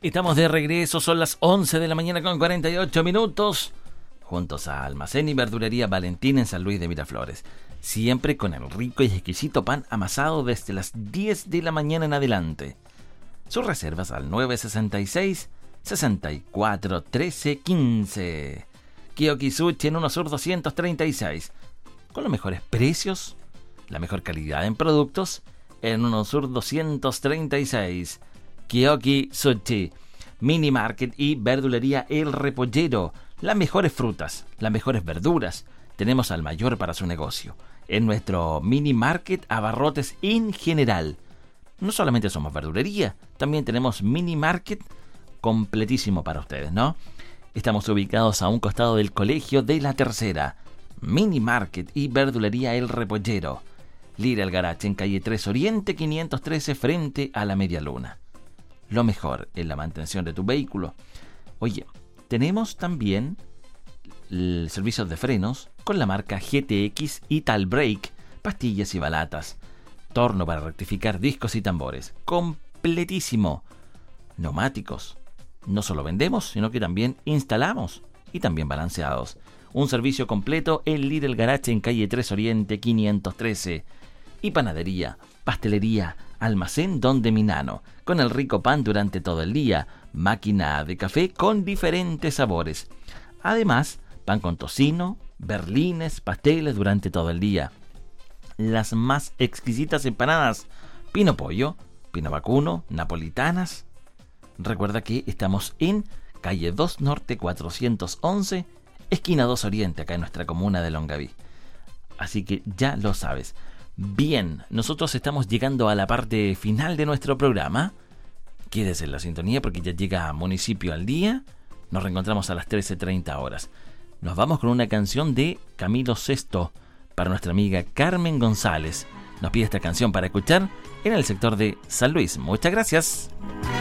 Estamos de regreso, son las 11 de la mañana con 48 minutos. Juntos a Almacén y Verdulería Valentín en San Luis de Miraflores. Siempre con el rico y exquisito pan amasado desde las 10 de la mañana en adelante. Sus reservas al 966 64 13 15. Kiyoki Sushi en Unosur 236. Con los mejores precios, la mejor calidad en productos en Unosur 236. Kiyoki Sushi, Mini Market y Verdulería El Repollero. Las mejores frutas, las mejores verduras. Tenemos al mayor para su negocio. En nuestro Mini Market, abarrotes en general. No solamente somos verdulería, también tenemos Mini Market completísimo para ustedes, ¿no? Estamos ubicados a un costado del Colegio de la Tercera. Mini Market y Verdulería El Repollero. Little Garage en calle 3 Oriente 513 frente a la Media Luna. Lo mejor en la mantención de tu vehículo. Oye, tenemos también el servicio de frenos con la marca GTX y Talbrake, pastillas y balatas, torno para rectificar discos y tambores, completísimo. Neumáticos, no solo vendemos, sino que también instalamos y también balanceados. Un servicio completo en Little Garage en calle 3 Oriente 513. Y panadería, pastelería, almacén Donde Minano, con el rico pan durante todo el día, máquina de café con diferentes sabores. Además, pan con tocino, berlines, pasteles durante todo el día. Las más exquisitas empanadas, pino pollo, pino vacuno, napolitanas. Recuerda que estamos en calle 2 Norte 411, esquina 2 Oriente, acá en nuestra comuna de Longaví. Así que ya lo sabes. Bien, nosotros estamos llegando a la parte final de nuestro programa. Quédese en la sintonía porque ya llega Municipio al Día. Nos reencontramos a las 13:30 horas. Nos vamos con una canción de Camilo Sesto para nuestra amiga Carmen González. Nos pide esta canción para escuchar en el sector de San Luis. Muchas gracias.